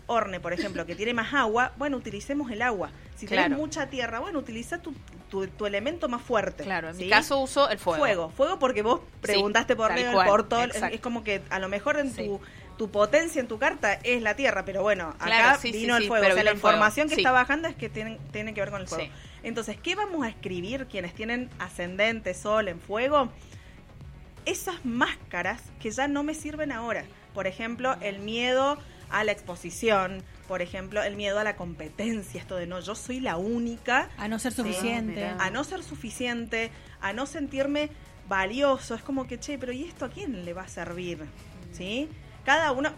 Orne, por ejemplo, que tiene más agua, bueno, utilicemos el agua. Si tenés mucha tierra, bueno, utiliza tu elemento más fuerte. Claro, en ¿sí? mi caso uso el fuego. Fuego porque vos preguntaste por Leo, por todo. Es como que a lo mejor en tu potencia en tu carta es la tierra, pero bueno, acá vino el fuego. O sea, la información que está bajando es que tiene que ver con el fuego. Sí. Entonces, ¿qué vamos a escribir quienes tienen ascendente, sol en fuego? Esas máscaras que ya no me sirven ahora. Por ejemplo, el miedo a la exposición, por ejemplo, el miedo a la competencia, esto de no, yo soy la única. A no ser suficiente. A no ser suficiente, a no sentirme valioso. Es como que, che, pero ¿y esto a quién le va a servir? ¿Sí? Cada uno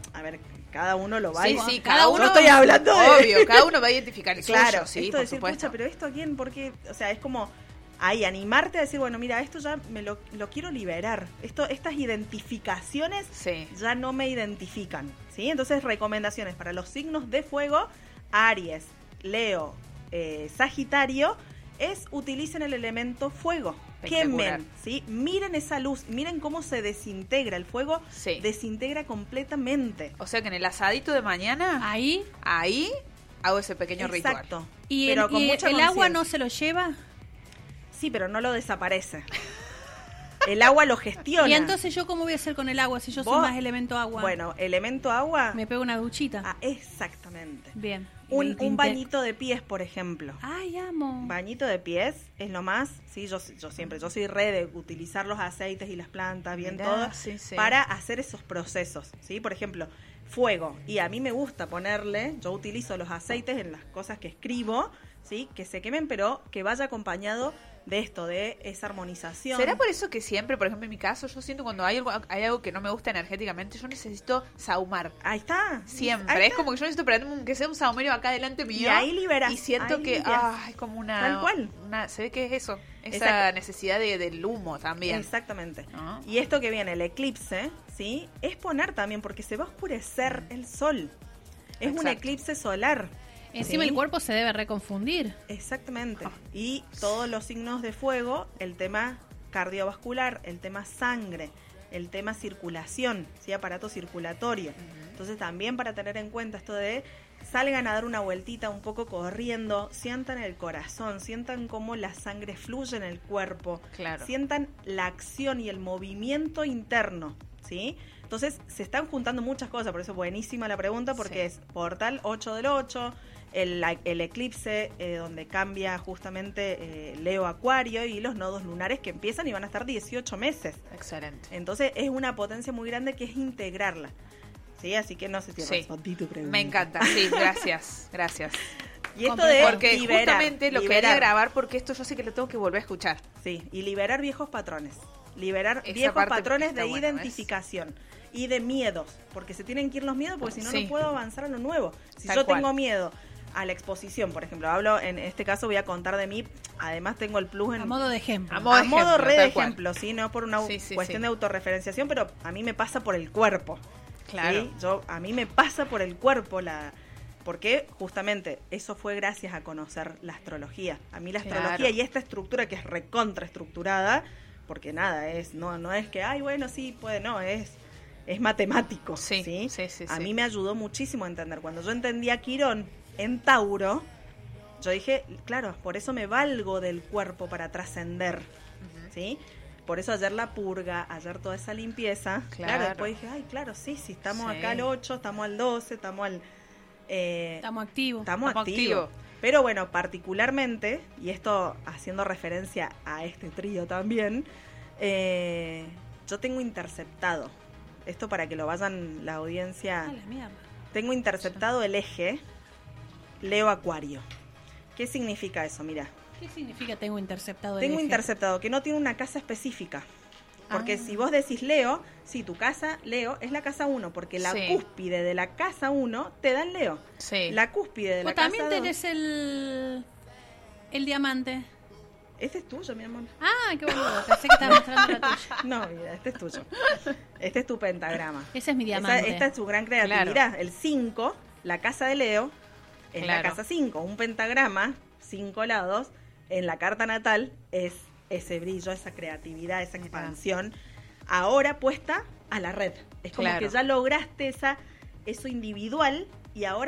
lo va a... Sí, cada uno... No estoy hablando de... Obvio, cada uno va a identificar el claro, suyo, sí, esto por decir, supuesto. Pucha, pero ¿esto a quién? Porque, o sea, es como... Ahí, animarte a decir, bueno, mira, esto ya me lo quiero liberar. Estas identificaciones ya no me identifican, ¿sí? Entonces, recomendaciones para los signos de fuego, Aries, Leo, Sagitario, utilicen el elemento fuego. Quemen, ¿sí? Miren esa luz, miren cómo se desintegra el fuego, desintegra completamente. O sea que en el asadito de mañana, ahí hago ese pequeño ritual. Exacto. ¿Y el agua no se lo lleva? Sí, pero no lo desaparece. El agua lo gestiona. ¿Y entonces yo cómo voy a hacer con el agua si yo soy más elemento agua? Bueno, elemento agua... Me pego una duchita. Ah, exactamente. Bien. Un bañito de pies, por ejemplo. Ay, amo. Bañito de pies es lo más, sí, yo soy re de utilizar los aceites y las plantas, bien todo, para hacer esos procesos, ¿sí? Por ejemplo, fuego. Y a mí me gusta ponerle, yo utilizo los aceites en las cosas que escribo, ¿sí? Que se quemen, pero que vaya acompañado de esto, de esa armonización. ¿Será por eso que siempre, por ejemplo, en mi caso, yo siento cuando hay algo que no me gusta energéticamente, yo necesito sahumar? Ahí está. Siempre. Ahí está. Es como que yo necesito prender que sea un sahumerio acá delante mío. Y ahí liberas. Y siento que es como una... Tal cual. Se ve que es eso. Esa necesidad del humo también. Exactamente. ¿No? Y esto que viene, el eclipse, ¿sí? Es poner también, porque se va a oscurecer el sol. Es un eclipse solar. Encima el cuerpo se debe reconfundir. Exactamente. Y todos los signos de fuego, el tema cardiovascular, el tema sangre, el tema circulación, ¿sí? Aparato circulatorio. Entonces también para tener en cuenta esto de salgan a dar una vueltita un poco corriendo, sientan el corazón, sientan cómo la sangre fluye en el cuerpo, sientan la acción y el movimiento interno, ¿sí? Entonces se están juntando muchas cosas, por eso buenísima la pregunta, porque es portal 8 del 8, el eclipse donde cambia justamente Leo Acuario y los nodos lunares que empiezan y van a estar 18 meses. Excelente. Entonces es una potencia muy grande que es integrarla. Sí, así que no sé si respondí tu pregunta. Me encanta, sí, gracias. Y esto de porque justamente lo quería grabar porque esto yo sé que lo tengo que volver a escuchar. Sí, y liberar viejos patrones. Liberar viejos patrones de identificación y de miedos, porque se tienen que ir los miedos, porque si no, no puedo avanzar a lo nuevo. Si yo tengo miedo a la exposición, por ejemplo, hablo en este caso, voy a contar de mí, además tengo el plus en... A modo de ejemplo. A modo de ejemplo, ¿sí? No por una cuestión de autorreferenciación, pero a mí me pasa por el cuerpo. Claro. ¿Sí? A mí me pasa por el cuerpo porque justamente eso fue gracias a conocer la astrología. A mí la astrología y esta estructura que es recontraestructurada, porque nada, no es que, ay, bueno, sí, puede, no, es matemático. Sí. A mí me ayudó muchísimo a entender. Cuando yo entendí a Quirón en Tauro, yo dije, claro, por eso me valgo del cuerpo para trascender, ¿sí? Por eso ayer la purga, ayer toda esa limpieza. Claro, después dije, ay, claro, sí, estamos acá al 8, estamos al 12, estamos al... estamos activos. Estamos activos. Pero bueno, particularmente, y esto haciendo referencia a este trío también, yo tengo interceptado, esto para que lo vayan la audiencia, tengo interceptado el eje Leo Acuario. ¿Qué significa eso? Mira. ¿Qué significa tengo interceptado el Tengo eje? interceptado, que no tiene una casa específica. Porque si vos decís Leo, sí, tu casa, Leo, es la casa 1, porque la cúspide de la casa 1 te da el Leo. Sí. La cúspide de la casa 2... también tenés el diamante. Este es tuyo, mi amor. Ah, qué boludo, pensé que estaba mostrando la tuya. No, mira, este es tuyo. Este es tu pentagrama. Ese es mi diamante. Esta es tu gran creatividad. Claro. El 5, la casa de Leo, es la casa 5. Un pentagrama, 5 lados, en la carta natal es ese brillo, esa creatividad, esa expansión, ahora puesta a la red. Es como que ya lograste eso individual y ahora